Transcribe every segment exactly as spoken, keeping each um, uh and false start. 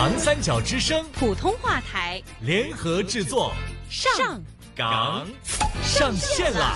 长三角之声普通话台联合制作， 上岗上线啦！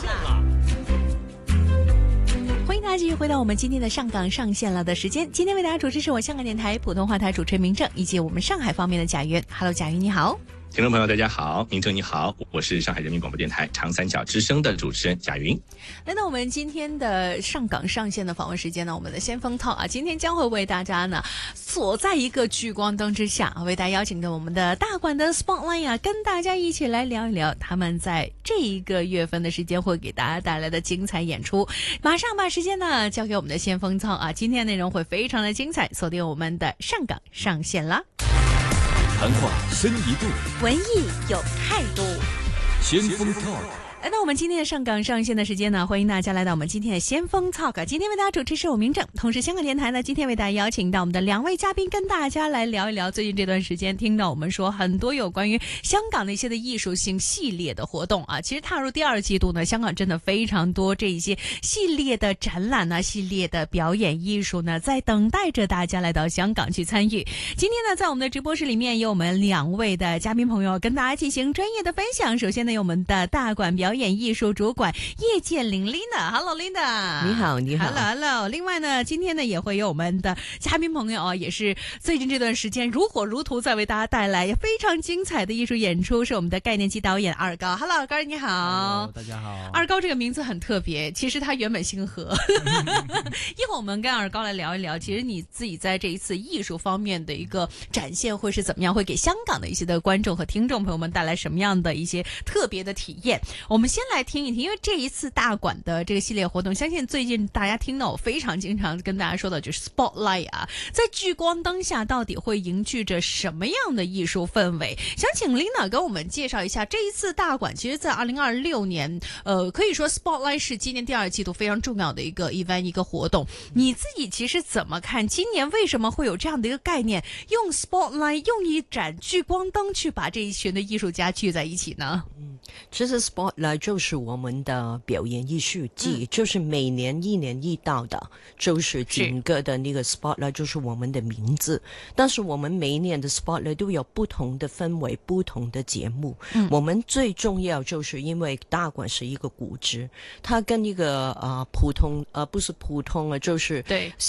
欢迎大家继续回到我们今天的上岗上线了的时间。今天为大家主持是我香港电台普通话台主持人明正，以及我们上海方面的贾云。Hello， 贾云你好。 听众朋友大家好，明正你好，我是上海人民广播电台长三角之声的主持人贾云。 来到我们今天的上岗上线的访问时间呢，我们的先锋套啊，今天将会为大家呢锁在一个聚光灯之下，为大家邀请到我们的大馆的 Spotlight 啊，跟大家一起来聊一聊他们在这一个月份的时间会给大家带来的精彩演出。马上把时间呢交给我们的先锋套啊，今天的内容会非常的精彩，锁定我们的上岗上线啦。 谈话深一度， 文艺有态度， 先锋 talk。 来到我们今天的上岗上线的时间呢，欢迎大家来到我们今天的先锋 talk。今天为大家主持是我明正，同时香港电台呢，今天为大家邀请到我们的两位嘉宾，跟大家来聊一聊最近这段时间听到我们说很多有关于香港的一些的艺术性系列的活动啊。其实踏入第二季度呢，香港真的非常多这一些系列的展览啊，系列的表演艺术呢，在等待着大家来到香港去参与。今天呢，在我们的直播室里面有我们两位的嘉宾朋友跟大家进行专业的分享。首先呢，有我们的大馆表演艺术主管叶建玲 Linda，Hello Linda， 你好，你好 ，Hello Hello。另外呢，今天呢也会有我们的嘉宾朋友啊，也是最近这段时间如火如荼，在为大家带来非常精彩的艺术演出，是我们的概念机导演二高。Hello 二高你好。 Hello， 大家好。 二高这个名字很特别，其实他原本姓何。一会儿我们跟二高来聊一聊，其实你自己在这一次艺术方面的一个展现会是怎么样，会给香港的一些的观众和听众朋友们带来什么样的一些特别的体验。我们先来听一听，因为这一次大馆的这个系列活动，相信最近大家听到我非常经常跟大家说的就是 Spotlight 啊，在聚光灯下到底会凝聚着什么样的艺术氛围？想请 Lina 跟我们介绍一下这一次大馆，其实在二零二六年，呃，可以说 Spotlight 是今年第二季度非常重要的一个 event 一个活动。你自己其实怎么看？今年为什么会有这样的一个概念，用 Spotlight 用一盏聚光灯去把这一群的艺术家聚在一起呢？ 嗯，其实 Spotlight 就是我们的表演艺术季，嗯、就是每年一年一到的，就是整个的那个 Spotlight 就是我们的名字。但是我们每一年的 Spotlight 都有不同的氛围，不同的节目。嗯、我们最重要就是因为大馆是一个古迹，它跟一个呃普通呃不是普通啊，就是对。